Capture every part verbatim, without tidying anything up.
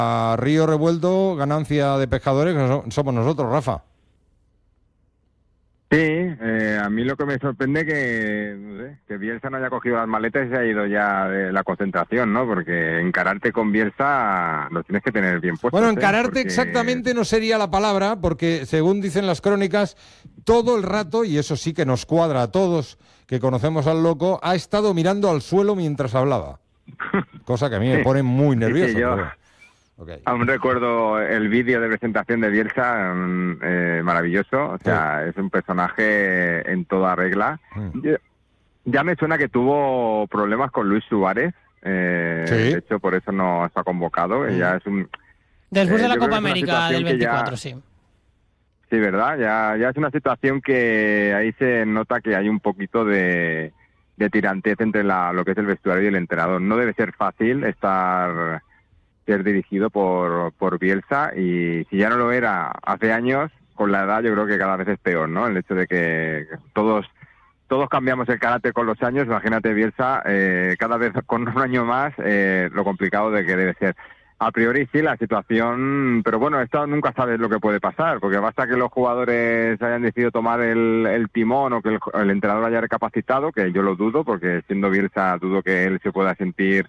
a río revuelto, ganancia de pescadores, que somos nosotros, Rafa. Sí, eh, a mí lo que me sorprende que, no sé, que Bielsa no haya cogido las maletas y se ha ido ya de la concentración, ¿no? Porque encararte con Bielsa lo tienes que tener bien puesto. Bueno, encararte ¿eh? Porque... exactamente no sería la palabra, porque según dicen las crónicas, todo el rato, y eso sí que nos cuadra a todos que conocemos al loco, ha estado mirando al suelo mientras hablaba. Cosa que a mí me pone muy nervioso. Sí, yo... pero... Okay. Aún recuerdo el vídeo de presentación de Bielsa, eh, maravilloso, o sea, sí. Es un personaje en toda regla. Mm. Ya, ya me suena que tuvo problemas con Luis Suárez, eh, ¿sí? De hecho por eso no está convocado, mm. Ya es un... Después eh, de la Copa América del veinticuatro, ya, sí. Sí, ¿verdad? Ya, ya es una situación que ahí se nota que hay un poquito de, de tirantez entre la, lo que es el vestuario y el entrenador. No debe ser fácil estar... ser dirigido por, por Bielsa, y si ya no lo era hace años, con la edad yo creo que cada vez es peor, ¿no? El hecho de que todos todos cambiamos el carácter con los años, imagínate Bielsa, eh, cada vez con un año más, eh, lo complicado de que debe ser. A priori sí, la situación, pero bueno, esto nunca sabes lo que puede pasar, porque basta que los jugadores hayan decidido tomar el, el timón o que el, el entrenador haya recapacitado, que yo lo dudo, porque siendo Bielsa dudo que él se pueda sentir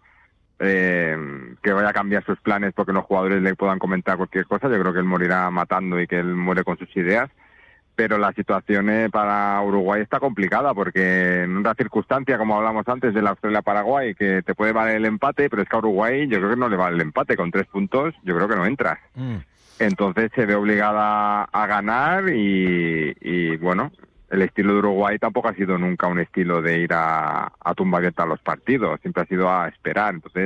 Eh, que vaya a cambiar sus planes porque los jugadores le puedan comentar cualquier cosa. Yo creo que él morirá matando y que él muere con sus ideas, pero la situación eh, para Uruguay está complicada, porque en una circunstancia, como hablamos antes de la Australia-Paraguay, que te puede valer el empate, pero es que a Uruguay yo creo que no le vale el empate, con tres puntos yo creo que no entras. Mm. Entonces se ve obligada a ganar y, y bueno, el estilo de Uruguay tampoco ha sido nunca un estilo de ir a, a tumba abierta a los partidos, siempre ha sido a esperar. Entonces,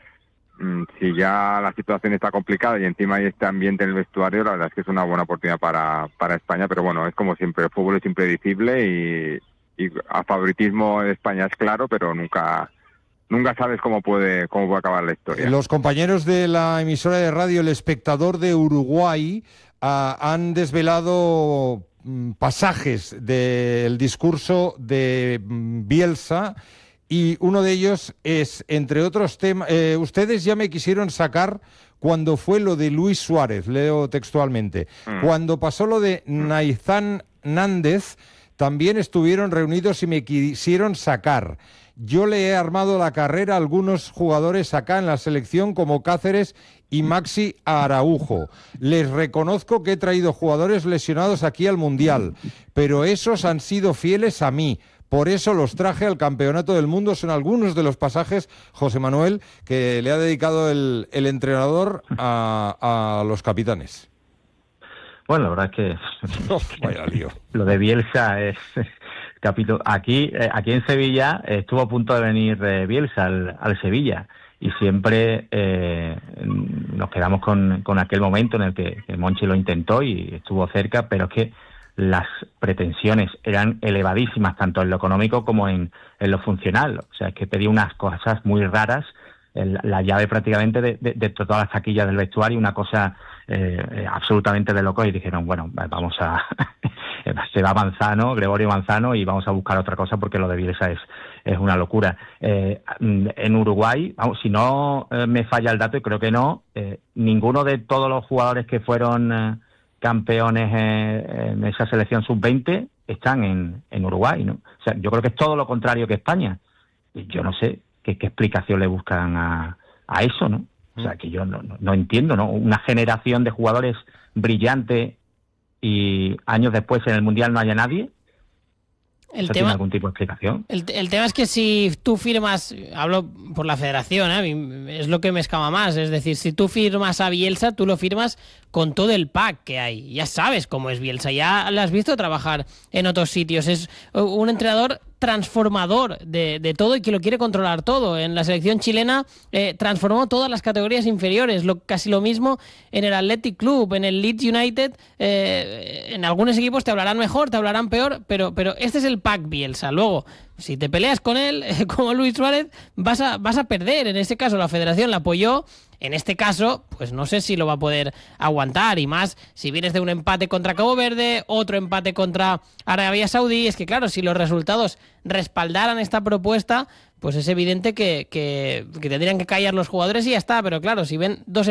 mmm, si ya la situación está complicada y encima hay este ambiente en el vestuario, la verdad es que es una buena oportunidad para, para España, pero bueno, es como siempre, el fútbol es impredecible y, y a favoritismo de España es claro, pero nunca... Nunca sabes cómo puede cómo puede acabar la historia. Los compañeros de la emisora de radio El Espectador de Uruguay uh, han desvelado mm, pasajes del discurso de mm, Bielsa, y uno de ellos es, entre otros temas, eh, ustedes ya me quisieron sacar cuando fue lo de Luis Suárez, leo textualmente, mm. cuando pasó lo de mm. Naizán Nández, también estuvieron reunidos y me quisieron sacar. Yo le he armado la carrera a algunos jugadores acá en la selección como Cáceres y Maxi Araujo. Les reconozco que he traído jugadores lesionados aquí al Mundial, pero esos han sido fieles a mí. Por eso los traje al Campeonato del Mundo. Son algunos de los pasajes, José Manuel, que le ha dedicado el, el entrenador a, a los capitanes. Bueno, la verdad es que oh, vaya lío. Lo de Bielsa es... Capítulo. Aquí, eh, aquí en Sevilla eh, estuvo a punto de venir eh, Bielsa al, al Sevilla, y siempre eh, nos quedamos con, con aquel momento en el que, que Monchi lo intentó y estuvo cerca, pero es que las pretensiones eran elevadísimas tanto en lo económico como en, en lo funcional. O sea, es que pedía unas cosas muy raras, el, la llave prácticamente de, de, de todas las taquillas del vestuario, una cosa eh, absolutamente de loco, y dijeron, bueno, vamos a... se va Manzano, Gregorio Manzano, y vamos a buscar otra cosa porque lo de Bielsa es, es una locura. Eh, en Uruguay, vamos, si no eh, me falla el dato, y creo que no, eh, ninguno de todos los jugadores que fueron eh, campeones eh, en esa selección sub veinte están en, en Uruguay, ¿no? O sea, yo creo que es todo lo contrario que España. Y yo no sé qué, qué explicación le buscan a, a eso, ¿no? O sea, que yo no, no, no entiendo, ¿no? Una generación de jugadores brillante y años después en el Mundial no haya nadie. El ¿Eso tema, tiene algún tipo de explicación? El, el tema es que si tú firmas, hablo por la federación, ¿eh? A mí es lo que me escama más, es decir, si tú firmas a Bielsa, tú lo firmas con todo el pack que hay. Ya sabes cómo es Bielsa, ya lo has visto trabajar en otros sitios. Es un entrenador transformador de, de todo y que lo quiere controlar todo. En la selección chilena eh, transformó todas las categorías inferiores, lo, casi lo mismo en el Athletic Club, en el Leeds United. Eh, en algunos equipos te hablarán mejor, te hablarán peor, pero, pero este es el pack Bielsa. Luego, si te peleas con él, eh, como Luis Suárez, vas a, vas a perder. En este caso la federación la apoyó. En este caso, pues no sé si lo va a poder aguantar, y más si vienes de un empate contra Cabo Verde, otro empate contra Arabia Saudí. Es que claro, si los resultados respaldaran esta propuesta, pues es evidente que, que, que tendrían que callar los jugadores y ya está. Pero claro, si ven dos